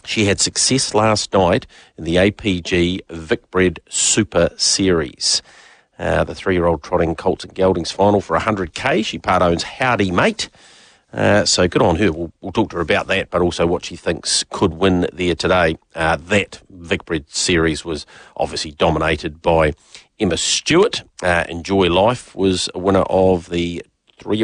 She had success last night in the APG Vicbred Super Series. The 3-year-old trotting Colts and Geldings final for 100k. She part owns Howdy Mate. So good on her. We'll talk to her about that, but also what she thinks could win there today. That Vicbred series was obviously dominated by Emma Stewart. Enjoy Life was a winner of the